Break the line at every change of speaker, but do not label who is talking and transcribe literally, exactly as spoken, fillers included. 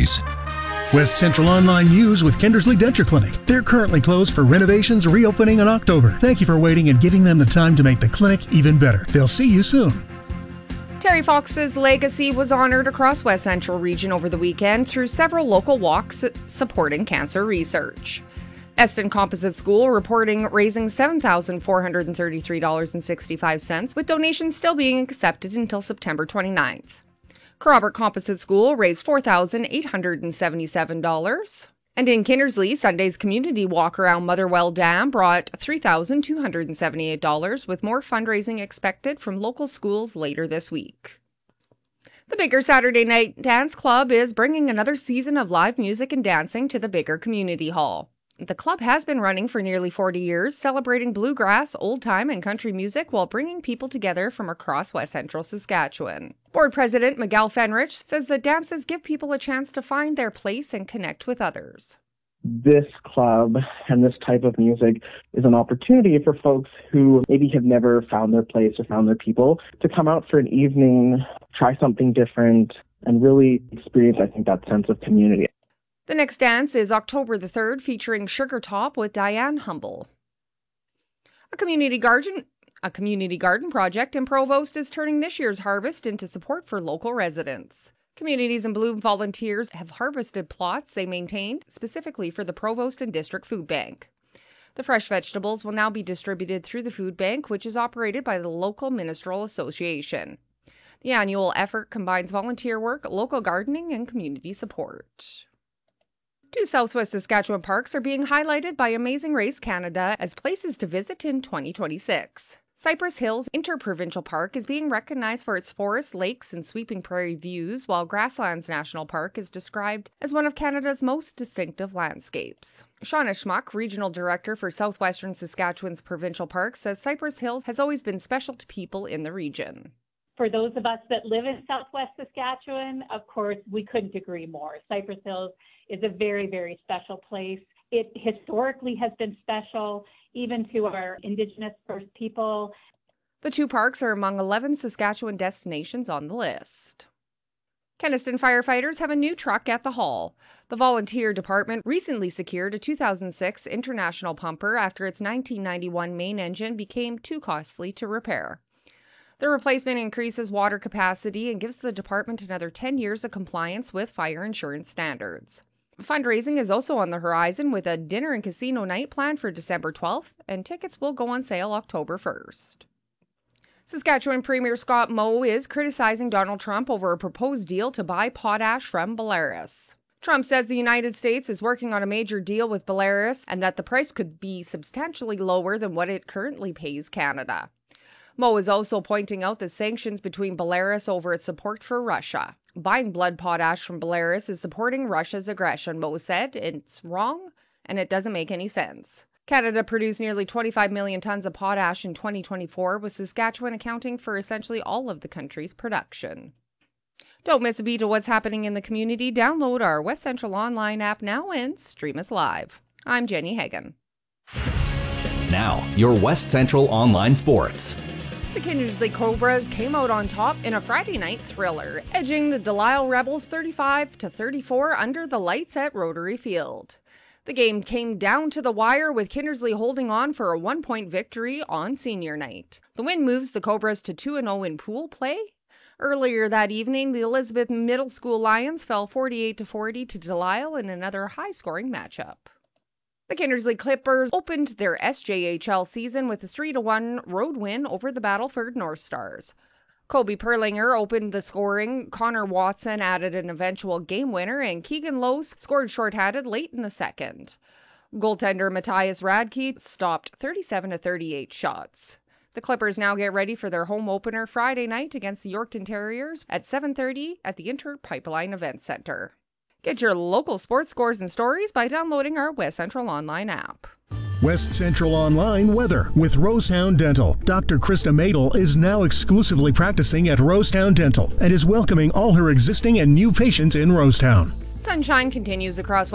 communities.
West Central Online News with Kindersley Denture Clinic. They're currently closed for renovations, reopening in October. Thank you for waiting and giving them the time to make the clinic even better. They'll see you soon.
Terry Fox's legacy was honored across West Central Region over the weekend through several local walks supporting cancer research. Eston Composite School reporting raising seven thousand four hundred thirty-three dollars and sixty-five cents, with donations still being accepted until September twenty-ninth. Robert Composite School raised four thousand eight hundred seventy-seven dollars. And in Kindersley, Sunday's community walk around Motherwell Dam brought three thousand two hundred seventy-eight dollars, with more fundraising expected from local schools later this week. The Bigger Saturday Night Dance Club is bringing another season of live music and dancing to the Bigger Community Hall. The club has been running for nearly forty years, celebrating bluegrass, old-time, and country music while bringing people together from across West Central Saskatchewan. Board President Miguel Fenrich says that dances give people a chance to find their place and connect with others.
This club and this type of music is an opportunity for folks who maybe have never found their place or found their people to come out for an evening, try something different, and really experience, I think, that sense of community.
The next dance is October the third, featuring Sugar Top with Diane Humble. A community garden, a community garden project in Provost is turning this year's harvest into support for local residents. Communities in Bloom volunteers have harvested plots they maintained specifically for the Provost and District Food Bank. The fresh vegetables will now be distributed through the food bank, which is operated by the local Ministerial Association. The annual effort combines volunteer work, local gardening, and community support. Two Southwest Saskatchewan parks are being highlighted by Amazing Race Canada as places to visit in twenty twenty-six. Cypress Hills Interprovincial Park is being recognized for its forests, lakes, and sweeping prairie views, while Grasslands National Park is described as one of Canada's most distinctive landscapes. Shauna Schmuck, Regional Director for Southwestern Saskatchewan's Provincial Parks, says Cypress Hills has always been special to people in the region.
For those of us that live in Southwest Saskatchewan, of course, we couldn't agree more. Cypress Hills is a very, very special place. It historically has been special, even to our Indigenous First People.
The two parks are among eleven Saskatchewan destinations on the list. Kenaston firefighters have a new truck at the hall. The volunteer department recently secured a two thousand six International pumper after its nineteen ninety-one main engine became too costly to repair. The replacement increases water capacity and gives the department another ten years of compliance with fire insurance standards. Fundraising is also on the horizon with a dinner and casino night planned for December twelfth, and tickets will go on sale October first. Saskatchewan Premier Scott Moe is criticizing Donald Trump over a proposed deal to buy potash from Belarus. Trump says the United States is working on a major deal with Belarus and that the price could be substantially lower than what it currently pays Canada. Moe is also pointing out the sanctions between Belarus over its support for Russia. Buying blood potash from Belarus is supporting Russia's aggression, Moe said. It's wrong, and it doesn't make any sense. Canada produced nearly twenty-five million tons of potash in twenty twenty-four, with Saskatchewan accounting for essentially all of the country's production. Don't miss a beat of what's happening in the community. Download our West Central Online app now and stream us live. I'm Jenny Hagan.
Now, your West Central Online Sports.
The Kindersley Cobras came out on top in a Friday night thriller, edging the Delisle Rebels thirty-five to thirty-four under the lights at Rotary Field. The game came down to the wire, with Kindersley holding on for a one-point victory on senior night. The win moves the Cobras to two and oh in pool play. Earlier that evening, the Elizabeth Middle School Lions fell forty-eight to forty to Delisle in another high-scoring matchup. The Kindersley Clippers opened their S J H L season with a three to one road win over the Battleford North Stars. Kobe Perlinger opened the scoring, Connor Watson added an eventual game winner, and Keegan Lowe scored shorthanded late in the second. Goaltender Matthias Radke stopped thirty-seven to thirty-eight shots. The Clippers now get ready for their home opener Friday night against the Yorkton Terriers at seven thirty at the Inter Pipeline Events Center. Get your local sports scores and stories by downloading our West Central Online app.
West Central Online weather with Rosetown Dental. Doctor Krista Madel is now exclusively practicing at Rosetown Dental and is welcoming all her existing and new patients in Rosetown.
Sunshine continues across